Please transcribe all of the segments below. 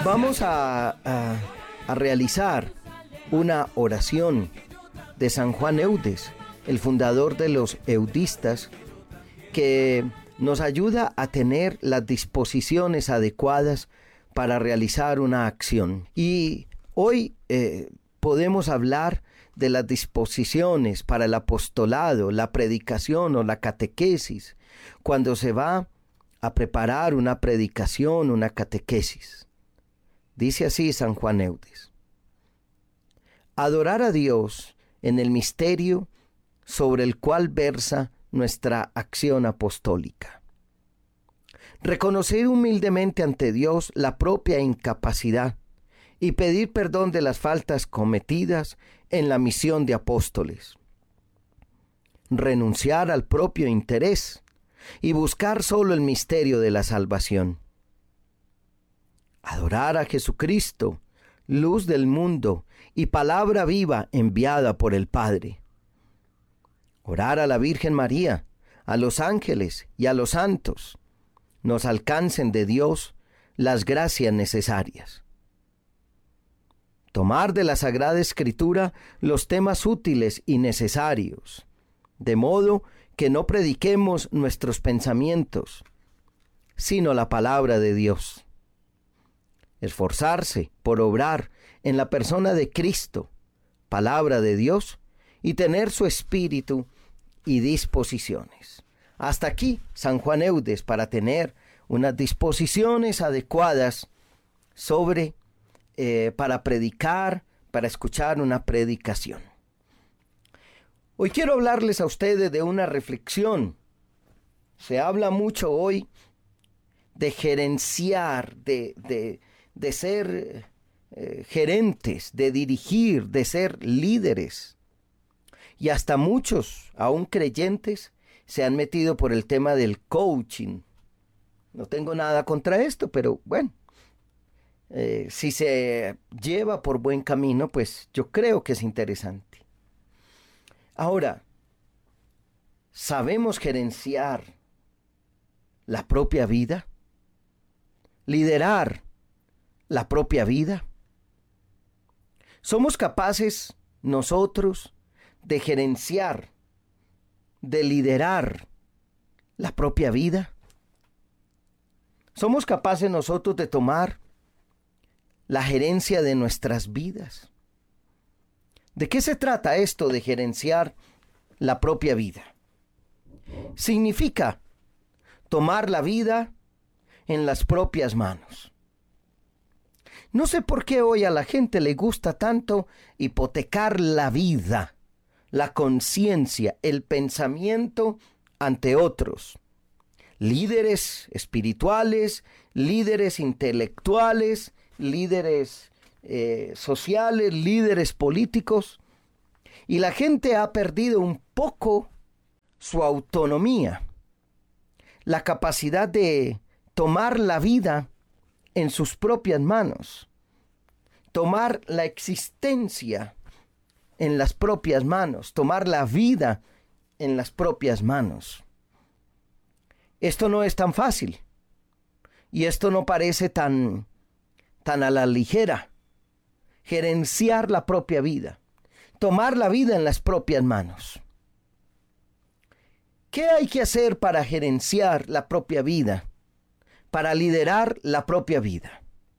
Vamos a realizar una oración de San Juan Eudes, el fundador de los eudistas, que nos ayuda a tener las disposiciones adecuadas para realizar una acción. Y hoy podemos hablar de las disposiciones para el apostolado, la predicación o la catequesis, cuando se va a preparar una predicación, una catequesis. Dice así San Juan Eudes: adorar a Dios en el misterio sobre el cual versa nuestra acción apostólica. Reconocer humildemente ante Dios la propia incapacidad y pedir perdón de las faltas cometidas en la misión de apóstoles. Renunciar al propio interés y buscar solo el misterio de la salvación. Adorar a Jesucristo, luz del mundo y palabra viva enviada por el Padre. Orar a la Virgen María, a los ángeles y a los santos, nos alcancen de Dios las gracias necesarias. Tomar de la Sagrada Escritura los temas útiles y necesarios, de modo que no prediquemos nuestros pensamientos, sino la palabra de Dios. Esforzarse por obrar en la persona de Cristo, palabra de Dios, y tener su espíritu y disposiciones. Hasta aquí San Juan Eudes, para tener unas disposiciones adecuadas para predicar, para escuchar una predicación. Hoy quiero hablarles a ustedes de una reflexión. Se habla mucho hoy de gerenciar, de ser gerentes, de dirigir, de ser líderes. Y hasta muchos, aún creyentes, se han metido por el tema del coaching. No tengo nada contra esto, pero bueno, si se lleva por buen camino, pues yo creo que es interesante. Ahora, ¿sabemos gerenciar la propia vida? ¿Liderar la propia vida? ¿Somos capaces nosotros de gerenciar, de liderar la propia vida? ¿Somos capaces nosotros de tomar la gerencia de nuestras vidas? ¿De qué se trata esto de gerenciar la propia vida? Significa tomar la vida en las propias manos. No sé por qué hoy a la gente le gusta tanto hipotecar la vida, la conciencia, el pensamiento ante otros. Líderes espirituales, líderes intelectuales, líderes sociales, líderes políticos. Y la gente ha perdido un poco su autonomía, la capacidad de tomar la vida en sus propias manos, tomar la existencia en las propias manos, tomar la vida en las propias manos. Esto no es tan fácil y esto no parece tan a la ligera. Gerenciar la propia vida, tomar la vida en las propias manos. ¿Qué hay que hacer para gerenciar la propia vida? Para liderar la propia vida.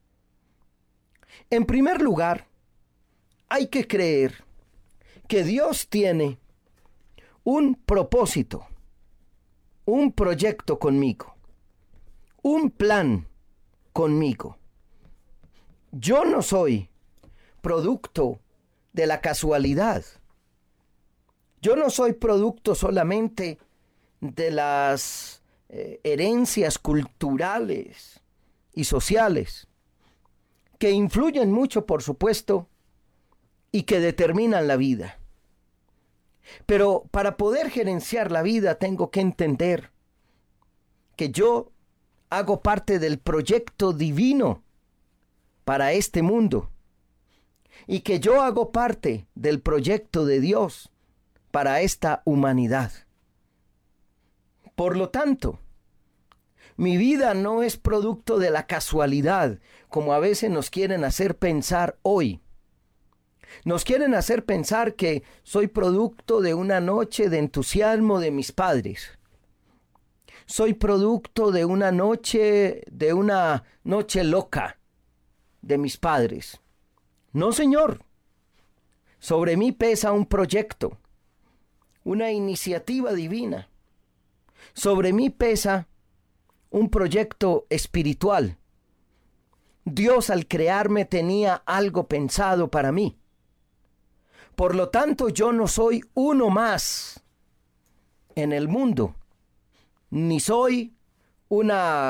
En primer lugar, hay que creer que Dios tiene un propósito, un proyecto conmigo, un plan conmigo. Yo no soy producto de la casualidad. Yo no soy producto solamente de las herencias culturales y sociales, que influyen mucho, por supuesto, y que determinan la vida. Pero para poder gerenciar la vida tengo que entender que yo hago parte del proyecto divino para este mundo y que yo hago parte del proyecto de Dios para esta humanidad. Por lo tanto, Mi vida no es producto de la casualidad, como a veces nos quieren hacer pensar hoy. Nos quieren hacer pensar que soy producto de una noche de entusiasmo de mis padres. Soy producto de una noche loca de mis padres. No, señor. Sobre mí pesa un proyecto, una iniciativa divina. Sobre mí pesa un proyecto espiritual. Dios al crearme tenía algo pensado para mí. Por lo tanto, yo no soy uno más en el mundo, ni soy un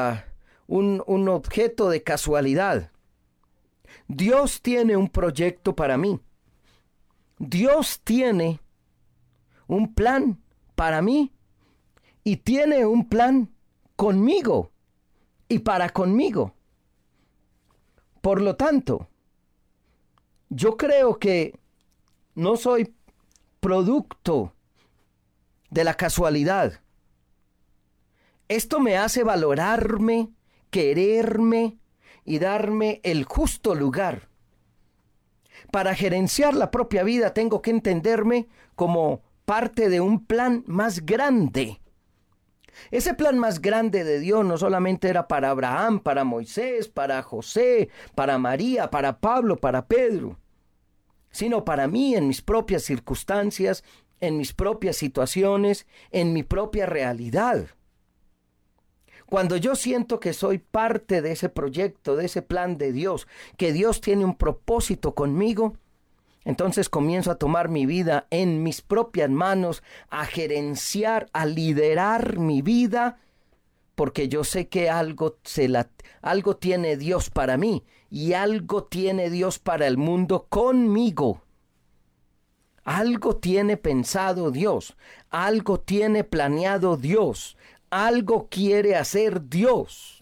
objeto de casualidad. Dios tiene un proyecto para mí. Dios tiene un plan para mí y tiene un plan conmigo y para conmigo. Por lo tanto, yo creo que no soy producto de la casualidad. Esto me hace valorarme, quererme y darme el justo lugar. Para gerenciar la propia vida tengo que entenderme como parte de un plan más grande. Ese plan más grande de Dios no solamente era para Abraham, para Moisés, para José, para María, para Pablo, para Pedro, sino para mí en mis propias circunstancias, en mis propias situaciones, en mi propia realidad. Cuando yo siento que soy parte de ese proyecto, de ese plan de Dios, que Dios tiene un propósito conmigo, entonces comienzo a tomar mi vida en mis propias manos, a gerenciar, a liderar mi vida, porque yo sé que algo tiene Dios para mí y algo tiene Dios para el mundo conmigo. Algo tiene pensado Dios, algo tiene planeado Dios, algo quiere hacer Dios.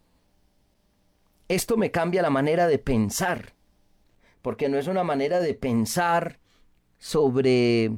Esto me cambia la manera de pensar, porque no es una manera de pensar sobre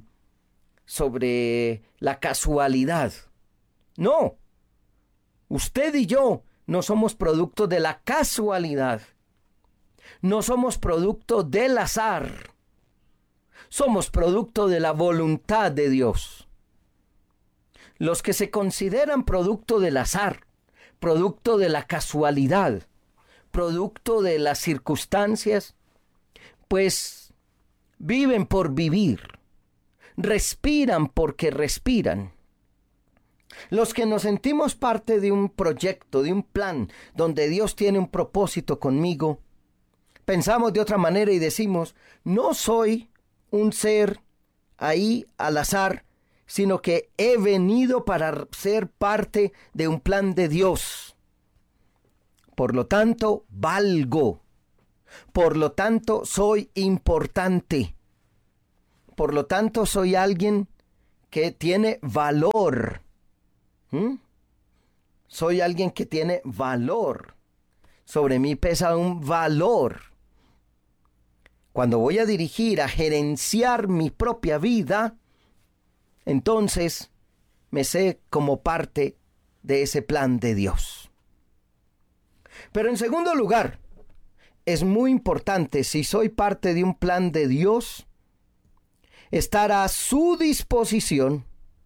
la casualidad. No, usted y yo no somos producto de la casualidad. No somos producto del azar. Somos producto de la voluntad de Dios. Los que se consideran producto del azar, producto de la casualidad, producto de las circunstancias, pues viven por vivir, respiran porque respiran. Los que nos sentimos parte de un proyecto, de un plan, donde Dios tiene un propósito conmigo, pensamos de otra manera y decimos, no soy un ser ahí al azar, sino que he venido para ser parte de un plan de Dios. Por lo tanto, valgo. Por lo tanto, soy importante. Por lo tanto, soy alguien que tiene valor. Soy alguien que tiene valor. Sobre mí pesa un valor. Cuando voy a dirigir, a gerenciar mi propia vida, entonces me sé como parte de ese plan de Dios. Pero en segundo lugar, es muy importante, si soy parte de un plan de Dios, estar a su disposición,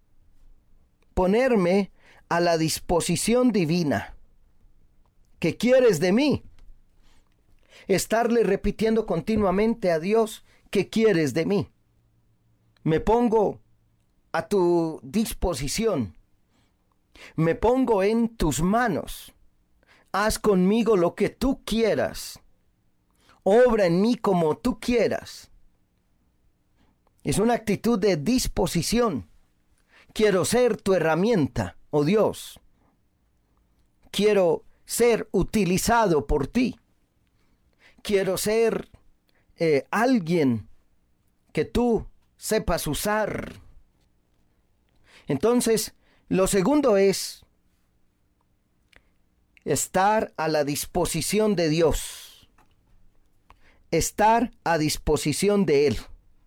ponerme a la disposición divina. ¿Qué quieres de mí? Estarle repitiendo continuamente a Dios, ¿qué quieres de mí? Me pongo a tu disposición. Me pongo en tus manos. Haz conmigo lo que tú quieras. Obra en mí como tú quieras. Es una actitud de disposición. Quiero ser tu herramienta, oh Dios. Quiero ser utilizado por ti. Quiero ser alguien que tú sepas usar. Entonces, lo segundo es estar a la disposición de Dios. Estar a disposición de Él.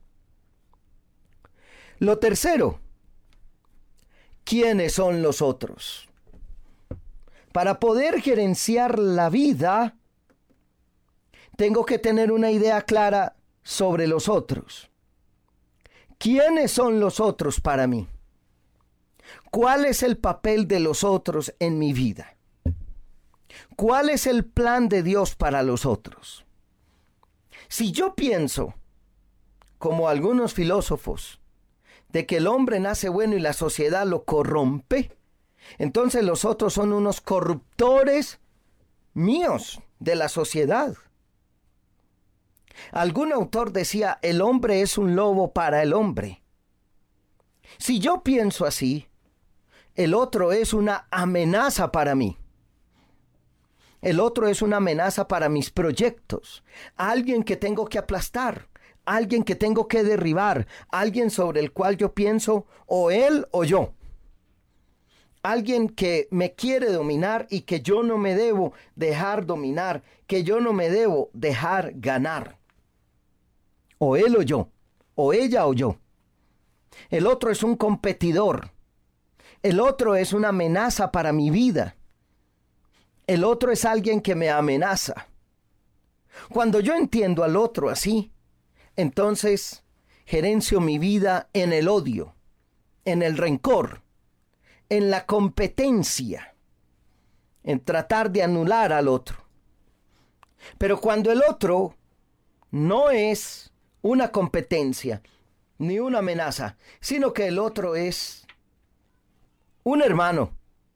Lo tercero, ¿quiénes son los otros? Para poder gerenciar la vida, tengo que tener una idea clara sobre los otros. ¿Quiénes son los otros para mí? ¿Cuál es el papel de los otros en mi vida? ¿Cuál es el plan de Dios para los otros? Si yo pienso, como algunos filósofos, de que el hombre nace bueno y la sociedad lo corrompe, entonces los otros son unos corruptores míos de la sociedad. Algún autor decía, el hombre es un lobo para el hombre. Si yo pienso así, el otro es una amenaza para mí. El otro es una amenaza para mis proyectos. Alguien que tengo que aplastar, alguien que tengo que derribar, alguien sobre el cual yo pienso o él o yo. Alguien que me quiere dominar y que yo no me debo dejar dominar, que yo no me debo dejar ganar. O él o yo, o ella o yo. El otro es un competidor. El otro es una amenaza para mi vida. El otro es alguien que me amenaza. Cuando yo entiendo al otro así, entonces gerencio mi vida en el odio, en el rencor, en la competencia, en tratar de anular al otro. Pero cuando el otro no es una competencia ni una amenaza, sino que el otro es un hermano,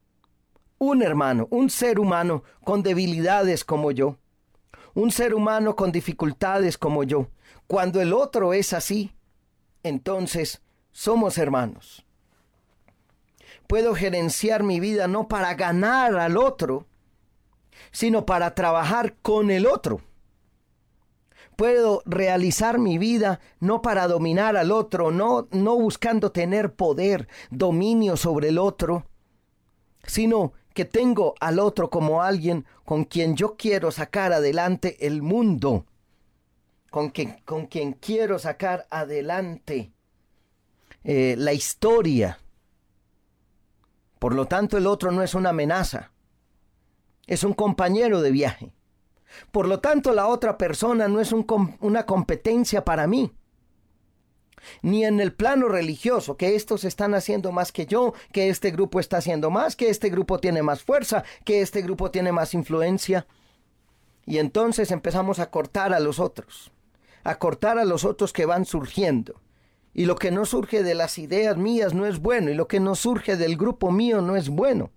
un ser humano con debilidades como yo, un ser humano con dificultades como yo. Cuando el otro es así, entonces somos hermanos. Puedo gerenciar mi vida no para ganar al otro, sino para trabajar con el otro. Puedo realizar mi vida no para dominar al otro, no buscando tener poder, dominio sobre el otro, sino que tengo al otro como alguien con quien yo quiero sacar adelante el mundo, con quien quiero sacar adelante la historia. Por lo tanto, el otro no es una amenaza, es un compañero de viaje. Por lo tanto, la otra persona no es una competencia para mí. Ni en el plano religioso, que estos están haciendo más que yo, que este grupo está haciendo más, que este grupo tiene más fuerza, que este grupo tiene más influencia. Y entonces empezamos a cortar a los otros que van surgiendo. Y lo que no surge de las ideas mías no es bueno, y lo que no surge del grupo mío no es bueno.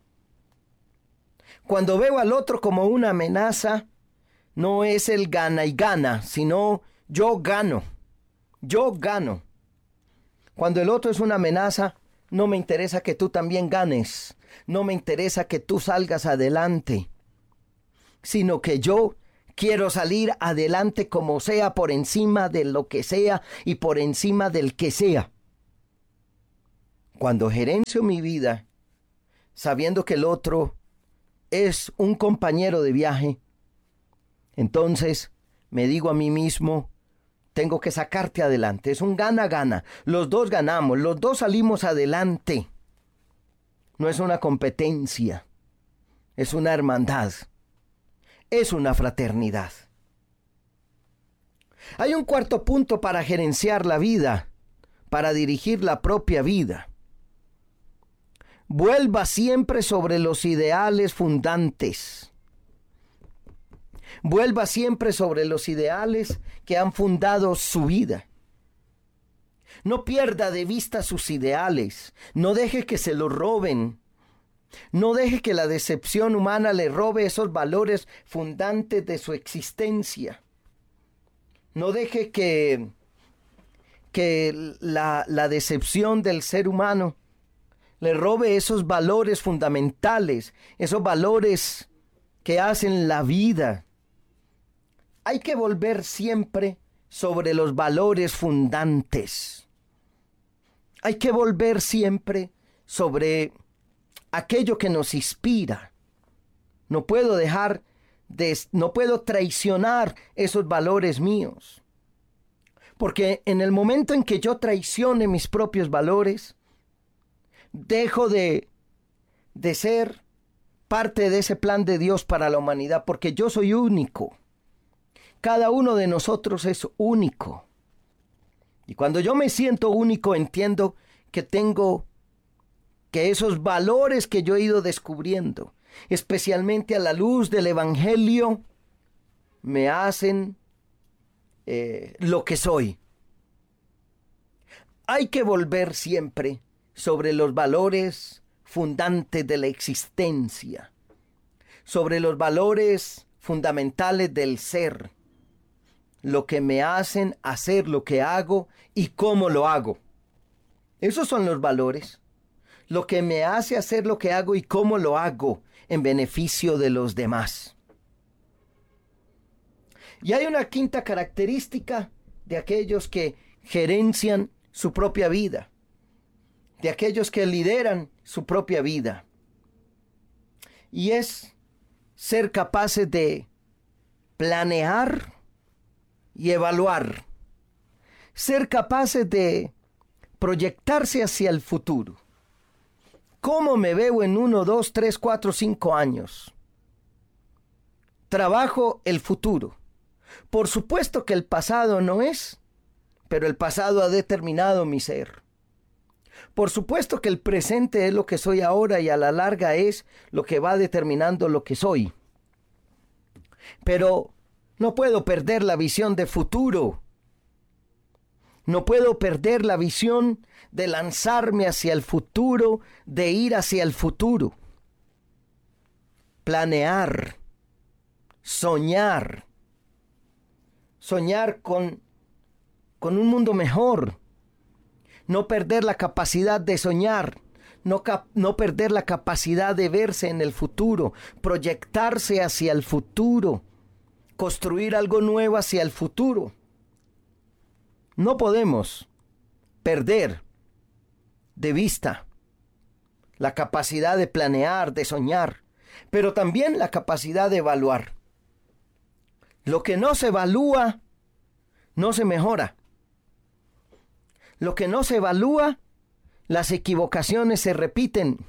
Cuando veo al otro como una amenaza, no es el gana y gana, sino yo gano. Yo gano. Cuando el otro es una amenaza, no me interesa que tú también ganes. No me interesa que tú salgas adelante. Sino que yo quiero salir adelante como sea, por encima de lo que sea y por encima del que sea. Cuando gerencio mi vida, sabiendo que el otro es un compañero de viaje, entonces me digo a mí mismo, tengo que sacarte adelante. Es un gana-gana. Los dos ganamos, los dos salimos adelante. No es una competencia, es una hermandad, es una fraternidad. Hay un cuarto punto para gerenciar la vida, para dirigir la propia vida. Vuelva siempre sobre los ideales fundantes. Vuelva siempre sobre los ideales que han fundado su vida. No pierda de vista sus ideales. No deje que se los roben. No deje que la decepción humana le robe esos valores fundantes de su existencia. No deje que la decepción del ser humano le robe esos valores fundamentales, esos valores que hacen la vida. Hay que volver siempre sobre los valores fundantes. Hay que volver siempre sobre aquello que nos inspira. No puedo traicionar esos valores míos. Porque en el momento en que yo traicione mis propios valores, dejo de ser parte de ese plan de Dios para la humanidad, porque yo soy único. Cada uno de nosotros es único. Y cuando yo me siento único, entiendo que tengo que esos valores que yo he ido descubriendo, especialmente a la luz del Evangelio, me hacen lo que soy. Hay que volver siempre sobre los valores fundantes de la existencia, sobre los valores fundamentales del ser, lo que me hacen hacer lo que hago y cómo lo hago. Esos son los valores, lo que me hace hacer lo que hago y cómo lo hago en beneficio de los demás. Y hay una quinta característica de aquellos que gerencian su propia vida, de aquellos que lideran su propia vida, y es ser capaces de planear y evaluar, ser capaces de proyectarse hacia el futuro. ¿Cómo me veo en 1, 2, 3, 4, 5 años? Trabajo el futuro. Por supuesto que el pasado no es, pero el pasado ha determinado mi ser. Por supuesto que el presente es lo que soy ahora y a la larga es lo que va determinando lo que soy. Pero no puedo perder la visión de futuro. No puedo perder la visión de lanzarme hacia el futuro, de ir hacia el futuro. Planear, soñar con un mundo mejor. No perder la capacidad de soñar, no perder la capacidad de verse en el futuro, proyectarse hacia el futuro, construir algo nuevo hacia el futuro. No podemos perder de vista la capacidad de planear, de soñar, pero también la capacidad de evaluar. Lo que no se evalúa, no se mejora. Lo que no se evalúa, las equivocaciones se repiten.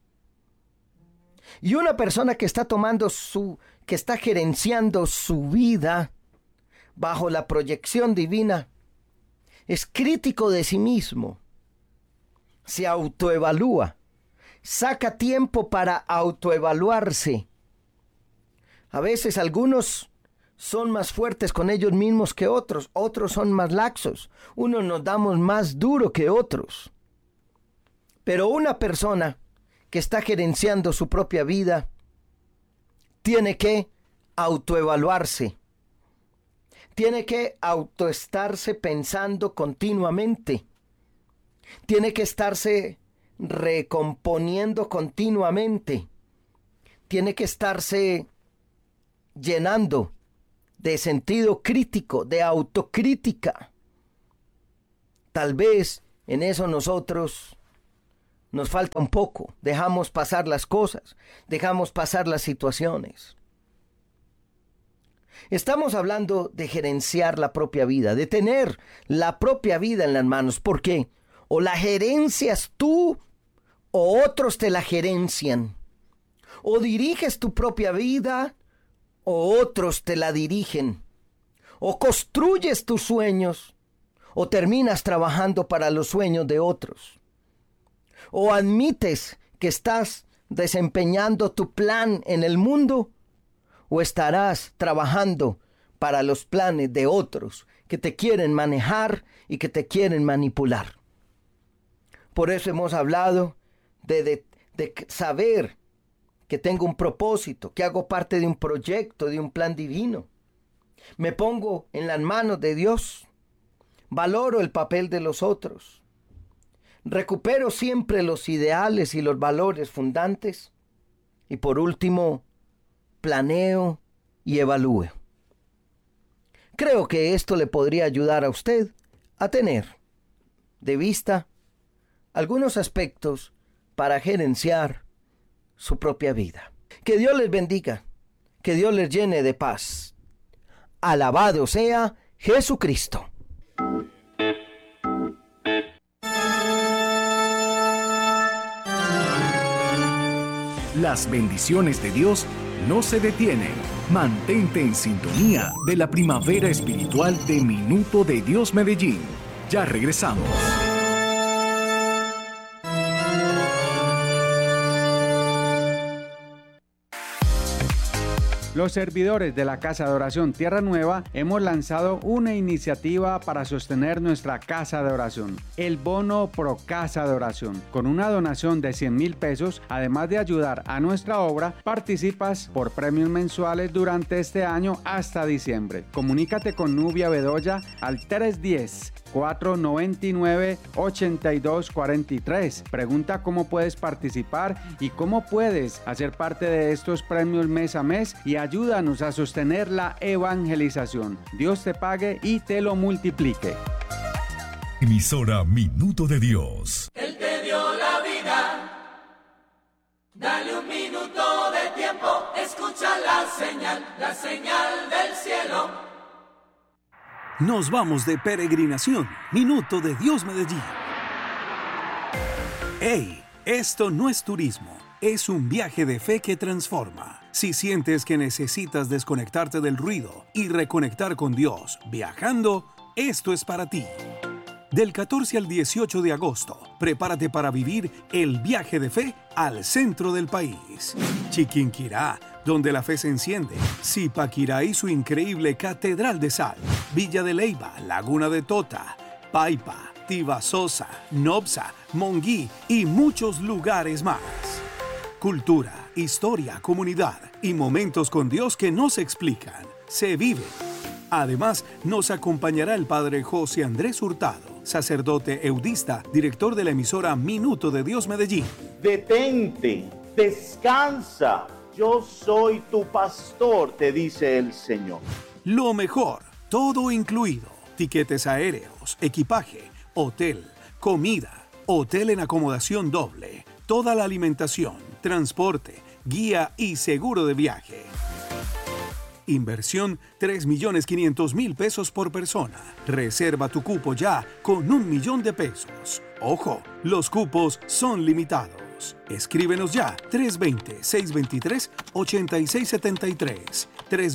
Y una persona que está que está gerenciando su vida bajo la proyección divina, es crítico de sí mismo, se autoevalúa, saca tiempo para autoevaluarse. A veces algunos son más fuertes con ellos mismos que otros, otros son más laxos, unos nos damos más duro que otros. Pero una persona que está gerenciando su propia vida tiene que autoevaluarse. Tiene que autoestarse pensando continuamente. Tiene que estarse recomponiendo continuamente. Tiene que estarse llenando de sentido crítico, de autocrítica. Tal vez en eso nosotros nos falta un poco. Dejamos pasar las cosas, dejamos pasar las situaciones. Estamos hablando de gerenciar la propia vida, de tener la propia vida en las manos. ¿Por qué? O la gerencias tú o otros te la gerencian. O diriges tu propia vida o otros te la dirigen. O construyes tus sueños o terminas trabajando para los sueños de otros. O admites que estás desempeñando tu plan en el mundo o estarás trabajando para los planes de otros que te quieren manejar y que te quieren manipular. Por eso hemos hablado de saber que tengo un propósito, que hago parte de un proyecto, de un plan divino. Me pongo en las manos de Dios. Valoro el papel de los otros. Recupero siempre los ideales y los valores fundantes. Y por último, planeo y evalúo. Creo que esto le podría ayudar a usted a tener de vista algunos aspectos para gerenciar su propia vida. Que Dios les bendiga, que Dios les llene de paz. Alabado sea Jesucristo. Las bendiciones de Dios no se detienen. Mantente en sintonía de la primavera espiritual de Minuto de Dios Medellín. Ya regresamos. Los servidores de la Casa de Oración Tierra Nueva hemos lanzado una iniciativa para sostener nuestra Casa de Oración, el Bono Pro Casa de Oración. Con una donación de 100,000 pesos, además de ayudar a nuestra obra, participas por premios mensuales durante este año hasta diciembre. Comunícate con Nubia Bedoya al 310-499-8243. Pregunta cómo puedes participar y cómo puedes hacer parte de estos premios mes a mes y ayúdanos a sostener la evangelización. Dios te pague y te lo multiplique. Emisora Minuto de Dios. Él te dio la vida. Dale un minuto de tiempo. Escucha la señal del cielo. Nos vamos de peregrinación. Minuto de Dios Medellín. ¡Ey! Esto no es turismo. Es un viaje de fe que transforma. Si sientes que necesitas desconectarte del ruido y reconectar con Dios viajando, esto es para ti. Del 14 al 18 de agosto, prepárate para vivir el viaje de fe al centro del país. Chiquinquirá, donde la fe se enciende. Zipaquirá y su increíble Catedral de Sal. Villa de Leyva, Laguna de Tota, Paipa, Tibasosa, Nopsa, Monguí y muchos lugares más. Cultura, historia, comunidad y momentos con Dios que no se explican, se viven. Además, nos acompañará el padre José Andrés Hurtado, sacerdote eudista, director de la emisora Minuto de Dios Medellín. Detente, descansa, yo soy tu pastor, te dice el Señor. Lo mejor, todo incluido, tiquetes aéreos, equipaje, hotel, comida, hotel en acomodación doble, toda la alimentación, transporte, guía y seguro de viaje. Inversión 3.500.000 pesos por persona. Reserva tu cupo ya con 1.000.000 de pesos. Ojo, los cupos son limitados. Escríbenos ya 320-623-8673.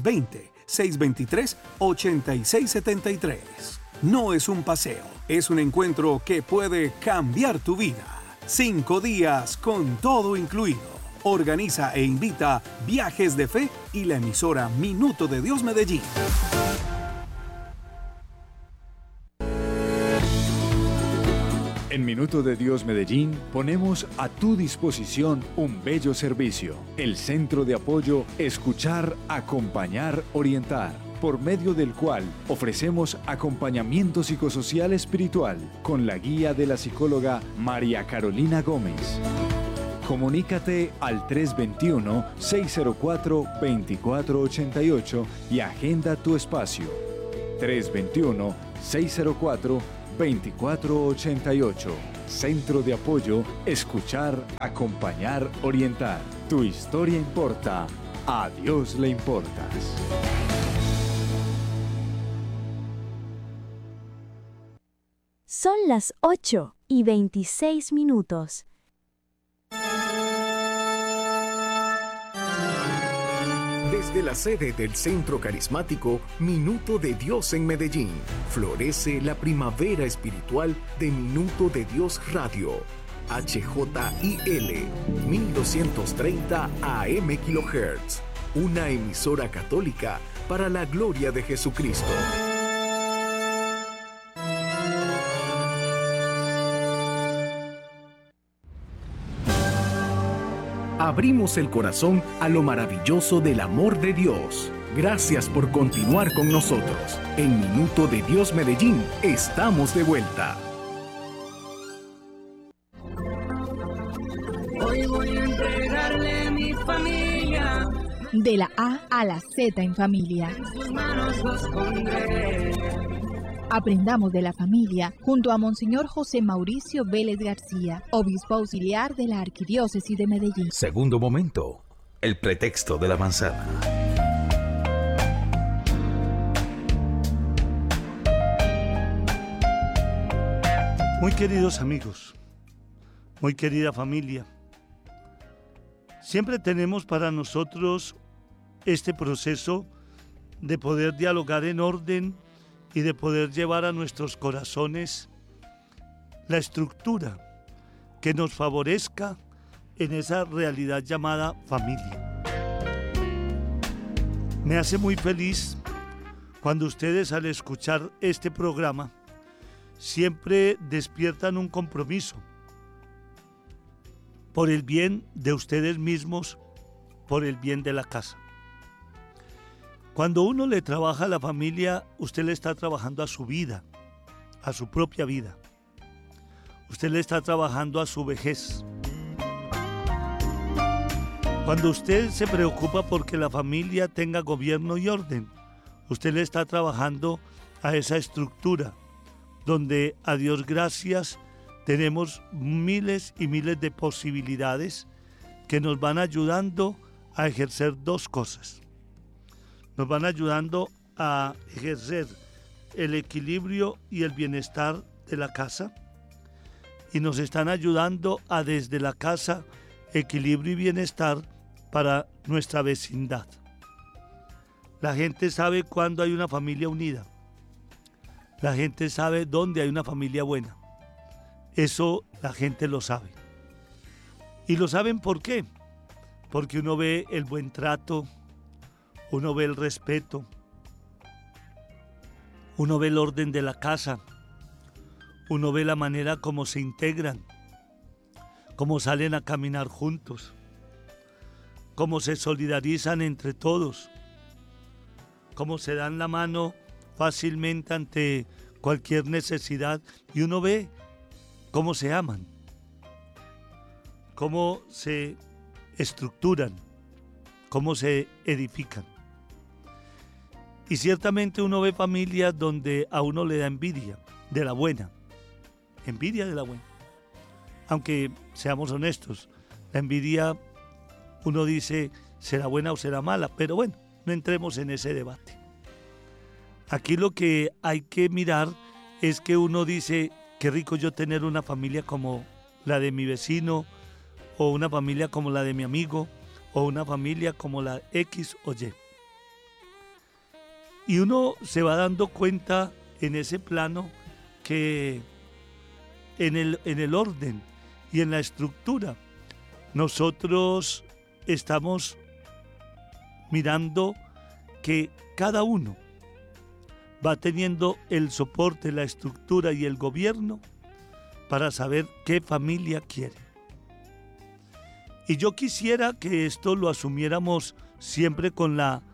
320-623-8673. No es un paseo, es un encuentro que puede cambiar tu vida. 5 días con todo incluido. Organiza e invita Viajes de Fe y la emisora Minuto de Dios Medellín. En Minuto de Dios Medellín ponemos a tu disposición un bello servicio. El Centro de Apoyo Escuchar, Acompañar, Orientar, por medio del cual ofrecemos acompañamiento psicosocial espiritual con la guía de la psicóloga María Carolina Gómez. Comunícate al 321-604-2488 y agenda tu espacio. 321-604-2488. Centro de Apoyo Escuchar, Acompañar, Orientar. Tu historia importa. A Dios le importas. Son las 8:26. Desde la sede del Centro Carismático Minuto de Dios en Medellín, florece la primavera espiritual de Minuto de Dios Radio. HJIL 1230 AM kHz, una emisora católica para la gloria de Jesucristo. Abrimos el corazón a lo maravilloso del amor de Dios. Gracias por continuar con nosotros. En Minuto de Dios Medellín, estamos de vuelta. Hoy voy a entregarle mi familia. De la A a la Z en familia. En sus manos los pondré. Aprendamos de la familia junto a Monseñor José Mauricio Vélez García, obispo auxiliar de la Arquidiócesis de Medellín. Segundo momento, el pretexto de la manzana. Muy queridos amigos, muy querida familia, Siempre tenemos para nosotros este proceso de poder dialogar en orden y de poder llevar a nuestros corazones la estructura que nos favorezca en esa realidad llamada familia. Me hace muy feliz cuando ustedes, al escuchar este programa, siempre despiertan un compromiso por el bien de ustedes mismos, por el bien de la casa. Cuando uno le trabaja a la familia, usted le está trabajando a su vida, a su propia vida. Usted le está trabajando a su vejez. Cuando usted se preocupa porque la familia tenga gobierno y orden, usted le está trabajando a esa estructura donde, a Dios gracias, tenemos miles y miles de posibilidades que nos van ayudando a ejercer dos cosas. Nos van ayudando a ejercer el equilibrio y el bienestar de la casa, y nos están ayudando a, desde la casa, equilibrio y bienestar para nuestra vecindad. La gente sabe cuándo hay una familia unida. La gente sabe dónde hay una familia buena. Eso la gente lo sabe. ¿Y lo saben por qué? Porque uno ve el buen trato, uno ve el respeto, uno ve el orden de la casa, uno ve la manera como se integran, cómo salen a caminar juntos, cómo se solidarizan entre todos, cómo se dan la mano fácilmente ante cualquier necesidad, y uno ve cómo se aman, cómo se estructuran, cómo se edifican. Y ciertamente uno ve familias donde a uno le da envidia de la buena, envidia de la buena. Aunque seamos honestos, la envidia, uno dice, será buena o será mala, pero bueno, no entremos en ese debate. Aquí lo que hay que mirar es que uno dice, qué rico yo tener una familia como la de mi vecino, o una familia como la de mi amigo, o una familia como la X o Y. Y uno se va dando cuenta en ese plano que en el orden y en la estructura nosotros estamos mirando que cada uno va teniendo el soporte, la estructura y el gobierno para saber qué familia quiere. Y yo quisiera que esto lo asumiéramos siempre con la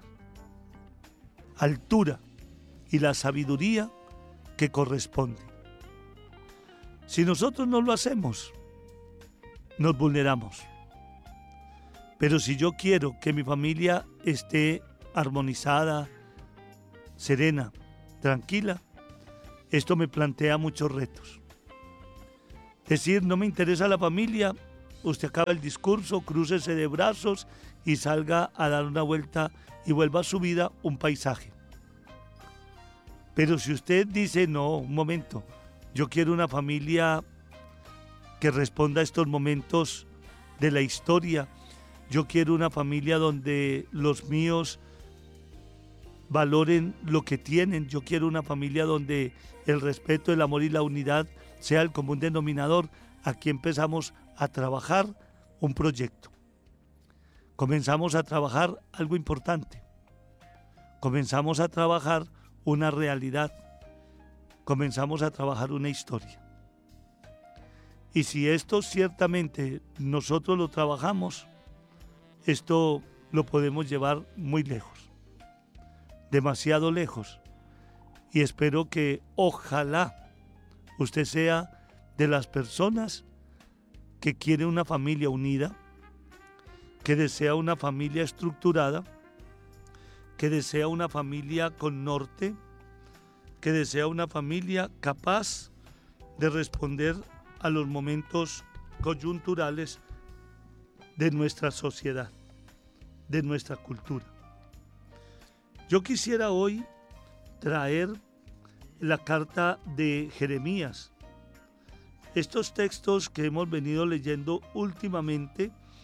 altura y la sabiduría que corresponde. Si nosotros no lo hacemos, nos vulneramos. Pero si yo quiero que mi familia esté armonizada, serena, tranquila, esto me plantea muchos retos. Decir, no me interesa la familia, usted acaba el discurso, crúcese de brazos y salga a dar una vuelta y vuelva a su vida un paisaje. Pero si usted dice, no, un momento, yo quiero una familia que responda a estos momentos de la historia, yo quiero una familia donde los míos valoren lo que tienen, yo quiero una familia donde el respeto, el amor y la unidad sea el común denominador. Aquí empezamos a trabajar un proyecto. Comenzamos a trabajar algo importante. Comenzamos a trabajar una realidad. Comenzamos a trabajar una historia. Y si esto ciertamente nosotros lo trabajamos, esto lo podemos llevar muy lejos, demasiado lejos. Y espero que ojalá usted sea de las personas que quiere una familia unida, que desea una familia estructurada, que desea una familia con norte, que desea una familia capaz de responder a los momentos coyunturales de nuestra sociedad, de nuestra cultura. Yo quisiera hoy traer la carta de Jeremías. Estos textos que hemos venido leyendo últimamente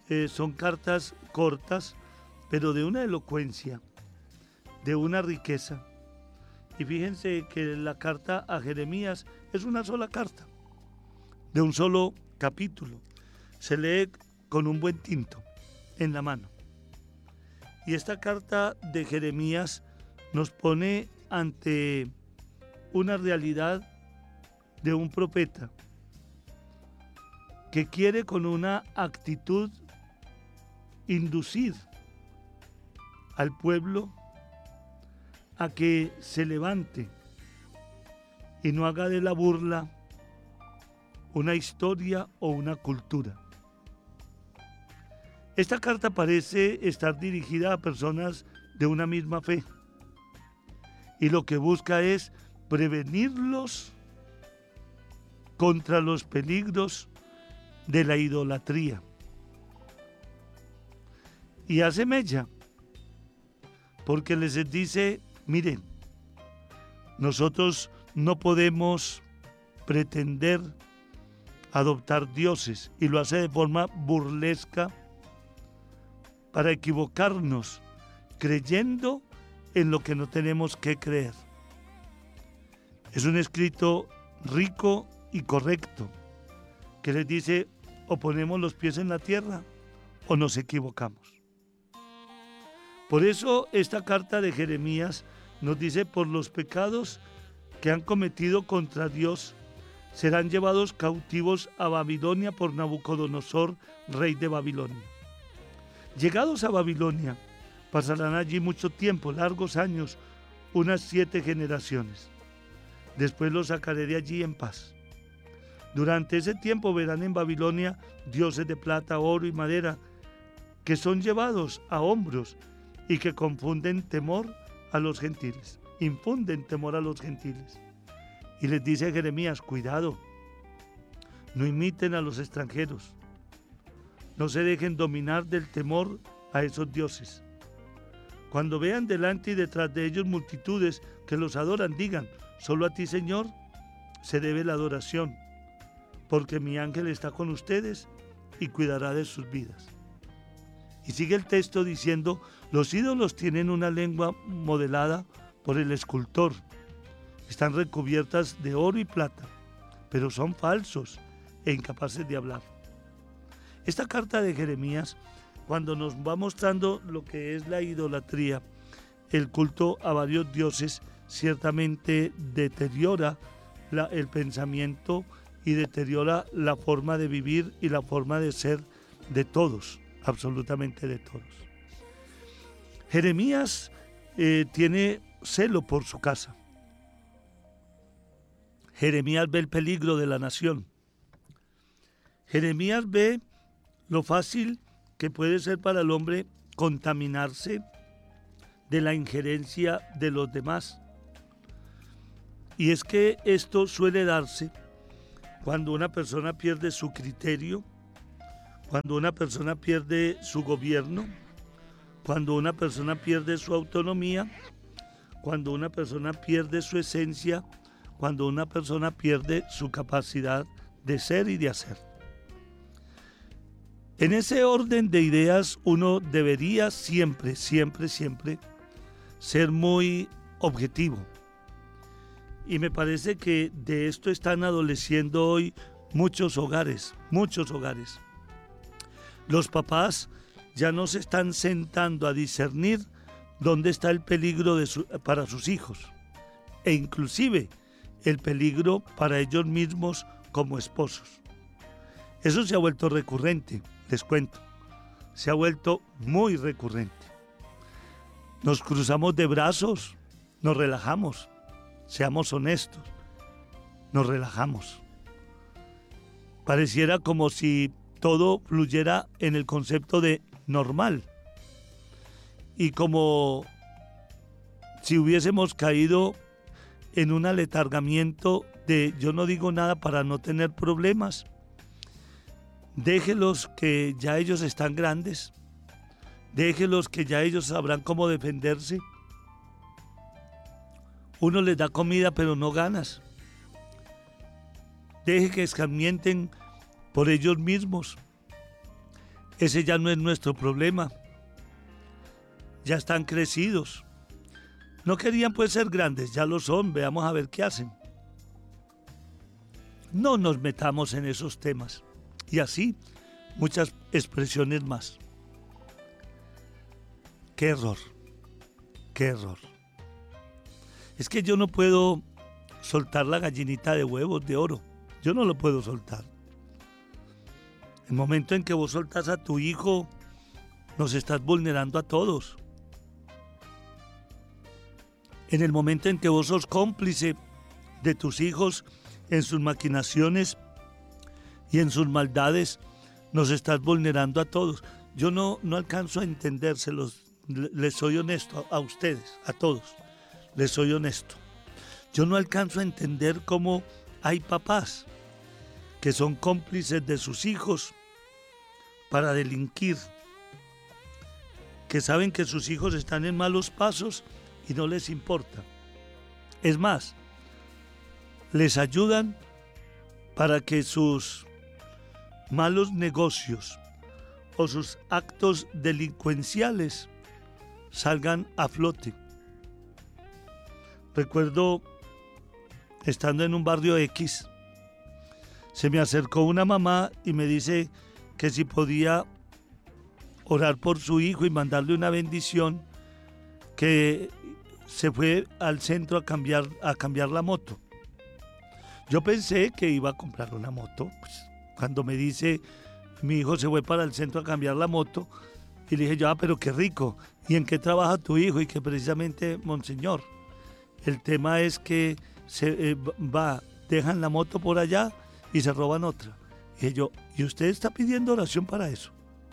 son cartas cortas, pero de una elocuencia, de una riqueza. Y fíjense que la carta a Jeremías es una sola carta, de un solo capítulo. Se lee con un buen tinto en la mano. Y esta carta de Jeremías nos pone ante una realidad de un profeta que quiere con una actitud inducir al pueblo a que se levante y no haga de la burla una historia o una cultura. Esta carta parece estar dirigida a personas de una misma fe y lo que busca es prevenirlos contra los peligros de la idolatría. Y hace mella, porque les dice, miren, nosotros no podemos pretender adoptar dioses, y lo hace de forma burlesca para equivocarnos, creyendo en lo que no tenemos que creer. Es un escrito rico y correcto, que les dice, o ponemos los pies en la tierra o nos equivocamos. Por eso esta carta de Jeremías nos dice, por los pecados que han cometido contra Dios, serán llevados cautivos a Babilonia por Nabucodonosor, rey de Babilonia. Llegados a Babilonia, pasarán allí mucho tiempo, largos años, unas 7 generaciones. Después los sacaré de allí en paz. Durante ese tiempo verán en Babilonia dioses de plata, oro y madera, que son llevados a hombros y que confunden temor a los gentiles, infunden temor a los gentiles. Y les dice Jeremías, cuidado, no imiten a los extranjeros, no se dejen dominar del temor a esos dioses. Cuando vean delante y detrás de ellos multitudes que los adoran, digan, solo a ti, Señor, se debe la adoración, porque mi ángel está con ustedes y cuidará de sus vidas. Y sigue el texto diciendo, los ídolos tienen una lengua modelada por el escultor. Están recubiertas de oro y plata, pero son falsos e incapaces de hablar. Esta carta de Jeremías, cuando nos va mostrando lo que es la idolatría, el culto a varios dioses, ciertamente deteriora el pensamiento y deteriora la forma de vivir y la forma de ser de todos, absolutamente de todos. Jeremías tiene celo por su casa. Jeremías ve el peligro de la nación. Jeremías ve lo fácil que puede ser para el hombre contaminarse de la injerencia de los demás. Y es que esto suele darse cuando una persona pierde su criterio, cuando una persona pierde su gobierno, cuando una persona pierde su autonomía, cuando una persona pierde su esencia, cuando una persona pierde su capacidad de ser y de hacer. En ese orden de ideas uno debería siempre ser muy objetivo. Y me parece que de esto están adoleciendo hoy muchos hogares. Los papás ya no se están sentando a discernir dónde está el peligro para sus hijos, e inclusive el peligro para ellos mismos como esposos. Eso se ha vuelto recurrente, les cuento, se ha vuelto muy recurrente. Nos cruzamos de brazos, nos relajamos, seamos honestos, nos relajamos. Pareciera como si todo fluyera en el concepto de normal y como si hubiésemos caído en un aletargamiento de yo no digo nada para no tener problemas. Déjelos que ya ellos están grandes, déjelos que ya ellos sabrán cómo defenderse. Uno les da comida pero no ganas. Deje que escarmienten por ellos mismos. ese ya no es nuestro problema. Ya están crecidos. No querían pues ser grandes, ya lo son, veamos a ver qué hacen. No nos metamos en esos temas. Y así, muchas expresiones más. ¡Qué error! ¡Qué error! Es que yo no puedo soltar la gallinita de huevos de oro. Yo no lo puedo soltar. El momento en que vos soltás a tu hijo, nos estás vulnerando a todos. En el momento en que vos sos cómplice de tus hijos en sus maquinaciones y en sus maldades, nos estás vulnerando a todos. Yo no alcanzo a entendérselos, les soy honesto a ustedes, a todos, les soy honesto. Yo no alcanzo a entender cómo hay papás que son cómplices de sus hijos para delinquir, que saben que sus hijos están en malos pasos y no les importa. Es más, les ayudan para que sus malos negocios o sus actos delincuenciales salgan a flote. Recuerdo, estando en un barrio X, se me acercó una mamá y me dice que si podía orar por su hijo y mandarle una bendición, que se fue al centro a cambiar la moto. Yo pensé que iba a comprar una moto. Pues, cuando me dice, mi hijo se fue para el centro a cambiar la moto, y le dije yo, pero qué rico. ¿Y en qué trabaja tu hijo? Y que precisamente, monseñor, el tema es que dejan la moto por allá y se roban otra. Y dije yo, ¿y usted está pidiendo oración para eso?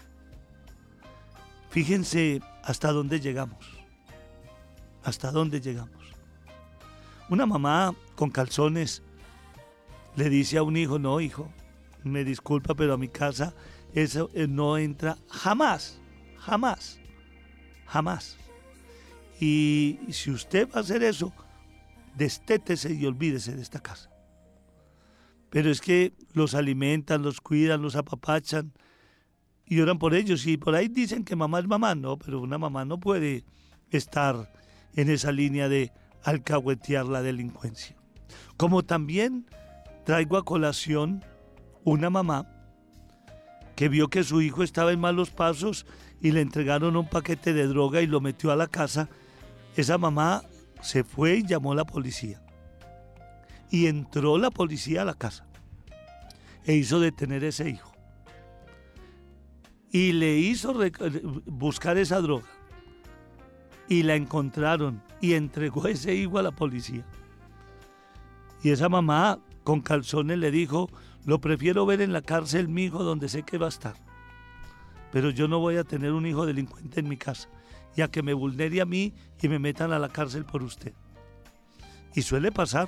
Fíjense hasta dónde llegamos. ¿Hasta dónde llegamos? Una mamá con calzones le dice a un hijo, no hijo, me disculpa, pero a mi casa eso no entra jamás, jamás, jamás. Y si usted va a hacer eso, destétese y olvídese de esta casa. Pero es que los alimentan, los cuidan, los apapachan y oran por ellos. Y por ahí dicen que mamá es mamá, no, pero una mamá no puede estar en esa línea de alcahuetear la delincuencia. Como también traigo a colación una mamá que vio que su hijo estaba en malos pasos y le entregaron un paquete de droga y lo metió a la casa. Esa mamá se fue y llamó a la policía. Y entró la policía a la casa e hizo detener a ese hijo. Y le hizo buscar esa droga. Y la encontraron y entregó ese hijo a la policía. Y esa mamá con calzones le dijo, lo prefiero ver en la cárcel mi hijo donde sé que va a estar. Pero yo no voy a tener un hijo delincuente en mi casa y a que me vulnere a mí y me metan a la cárcel por usted. Y suele pasar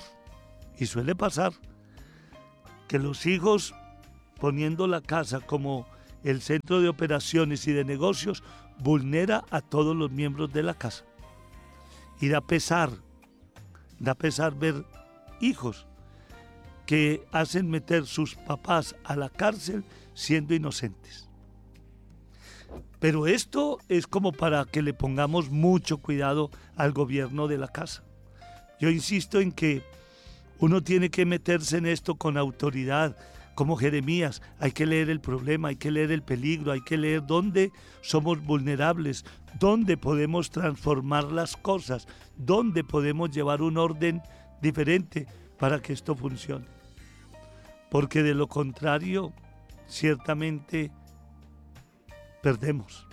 que los hijos, poniendo la casa como el centro de operaciones y de negocios, vulnera a todos los miembros de la casa. Y da pesar ver hijos que hacen meter sus papás a la cárcel siendo inocentes. Pero esto es como para que le pongamos mucho cuidado al gobierno de la casa. Yo insisto en que uno tiene que meterse en esto con autoridad, como Jeremías. Hay que leer el problema, hay que leer el peligro, hay que leer dónde somos vulnerables, dónde podemos transformar las cosas, dónde podemos llevar un orden diferente para que esto funcione. Porque de lo contrario, ciertamente perdemos.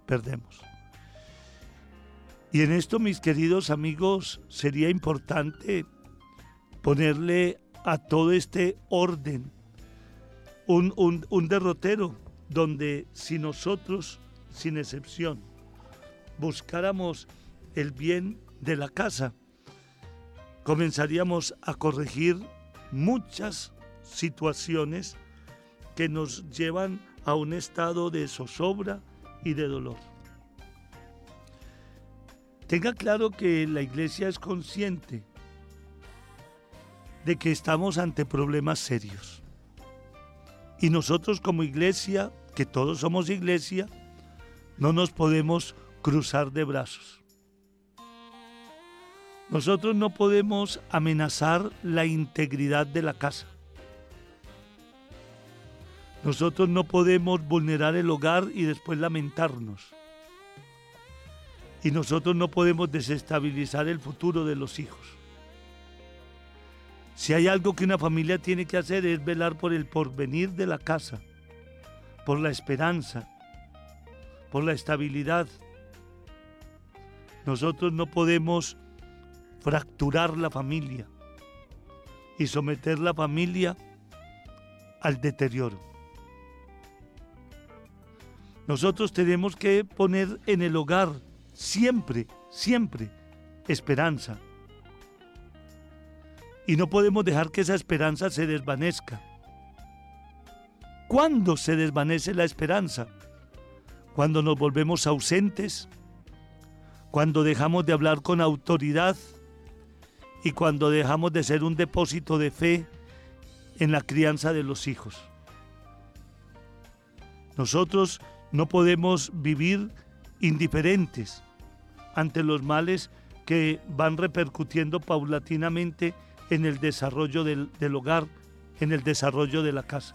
Y en esto, mis queridos amigos, sería importante ponerle a todo este orden un derrotero, donde si nosotros, sin excepción, buscáramos el bien de la casa, comenzaríamos a corregir muchas situaciones que nos llevan a un estado de zozobra y de dolor. Tenga claro que la iglesia es consciente de que estamos ante problemas serios. Y nosotros como iglesia que todos somos iglesia, no nos podemos cruzar de brazos. Nosotros no podemos amenazar la integridad de la casa. Nosotros no podemos vulnerar el hogar y después lamentarnos. Y nosotros no podemos desestabilizar el futuro de los hijos. Si hay algo que una familia tiene que hacer es velar por el porvenir de la casa, por la esperanza, por la estabilidad. Nosotros no podemos fracturar la familia y someter la familia al deterioro. Nosotros tenemos que poner en el hogar siempre, siempre esperanza. Y no podemos dejar que esa esperanza se desvanezca. ¿Cuándo se desvanece la esperanza? Cuando nos volvemos ausentes, cuando dejamos de hablar con autoridad y cuando dejamos de ser un depósito de fe en la crianza de los hijos. Nosotros no podemos vivir indiferentes ante los males que van repercutiendo paulatinamente en el desarrollo del hogar, en el desarrollo de la casa.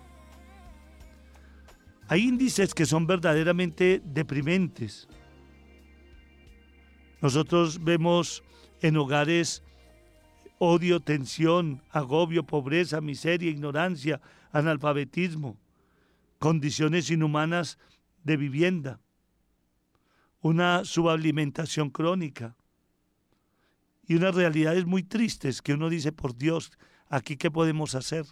Hay índices que son verdaderamente deprimentes. Nosotros vemos en hogares odio, tensión, agobio, pobreza, miseria, ignorancia, analfabetismo, condiciones inhumanas de vivienda, una subalimentación crónica y unas realidades muy tristes que uno dice, por Dios, ¿aquí qué podemos hacer?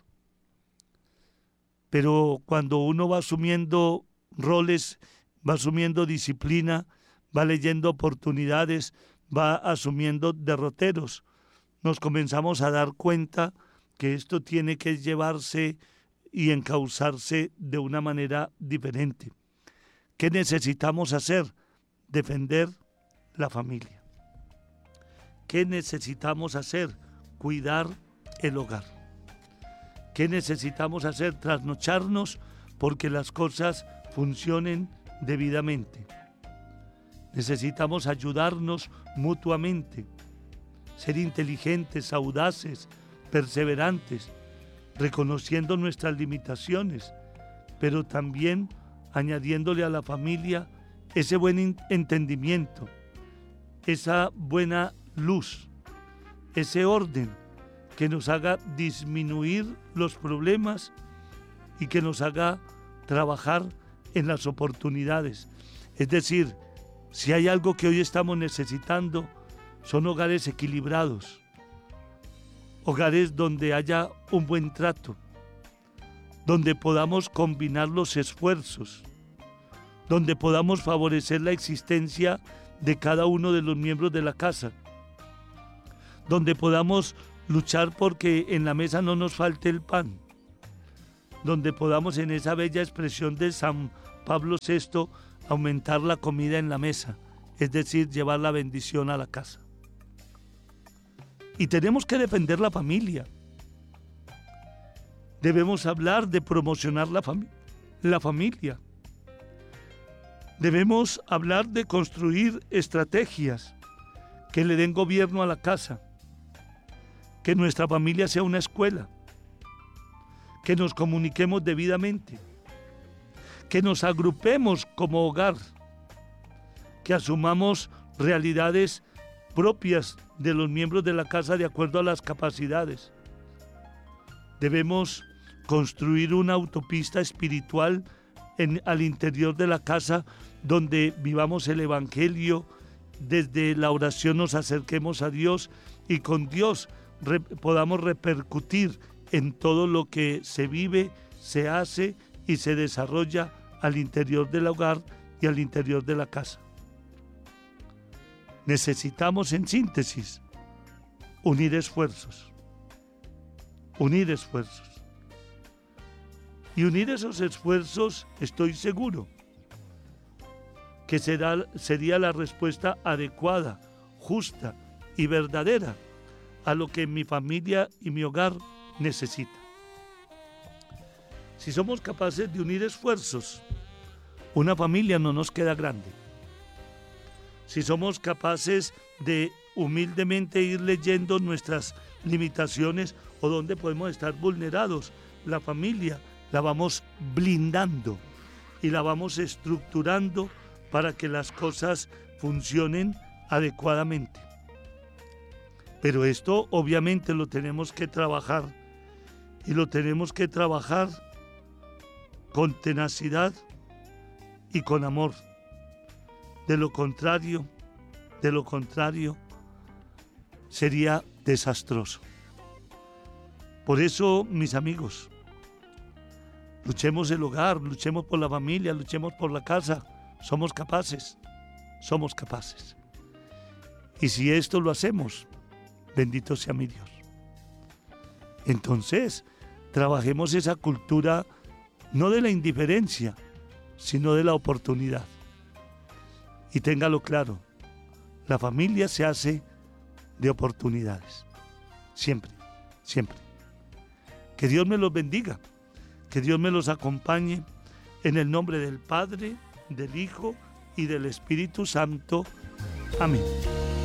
Pero cuando uno va asumiendo roles, va asumiendo disciplina, va leyendo oportunidades, va asumiendo derroteros, nos comenzamos a dar cuenta que esto tiene que llevarse y encauzarse de una manera diferente. ¿Qué necesitamos hacer? Defender la familia. ¿Qué necesitamos hacer? Cuidar el hogar. ¿Qué necesitamos hacer? Trasnocharnos porque las cosas funcionen debidamente. Necesitamos ayudarnos mutuamente, ser inteligentes, audaces, perseverantes, reconociendo nuestras limitaciones, pero también añadiéndole a la familia ese buen entendimiento, esa buena luz, ese orden que nos haga disminuir los problemas y que nos haga trabajar en las oportunidades. Es decir, si hay algo que hoy estamos necesitando, son hogares equilibrados, hogares donde haya un buen trato, donde podamos combinar los esfuerzos, donde podamos favorecer la existencia de cada uno de los miembros de la casa, donde podamos luchar porque en la mesa no nos falte el pan, donde podamos en esa bella expresión de San Pablo VI aumentar la comida en la mesa, es decir, llevar la bendición a la casa. Y tenemos que defender la familia. Debemos hablar de promocionar la familia. Debemos hablar de construir estrategias que le den gobierno a la casa, que nuestra familia sea una escuela, que nos comuniquemos debidamente, que nos agrupemos como hogar, que asumamos realidades propias de los miembros de la casa de acuerdo a las capacidades. Debemos construir una autopista espiritual al interior de la casa donde vivamos el Evangelio, desde la oración nos acerquemos a Dios y con Dios podamos repercutir en todo lo que se vive, se hace y se desarrolla al interior del hogar y al interior de la casa. Necesitamos, en síntesis, unir esfuerzos. Y unir esos esfuerzos, estoy seguro, que sería la respuesta adecuada, justa y verdadera a lo que mi familia y mi hogar necesita. Si somos capaces de unir esfuerzos, una familia no nos queda grande. Si somos capaces de humildemente ir leyendo nuestras limitaciones o donde podemos estar vulnerados, la familia la vamos blindando y la vamos estructurando para que las cosas funcionen adecuadamente. Pero esto obviamente lo tenemos que trabajar, y lo tenemos que trabajar con tenacidad y con amor. De lo contrario, sería desastroso. Por eso, mis amigos, luchemos el hogar, luchemos por la familia, luchemos por la casa. Somos capaces. Y si esto lo hacemos, bendito sea mi Dios. Entonces, trabajemos esa cultura no de la indiferencia, sino de la oportunidad. Y téngalo claro, la familia se hace de oportunidades. Siempre. Que Dios me los bendiga, que Dios me los acompañe en el nombre del Padre, del Hijo y del Espíritu Santo. Amén.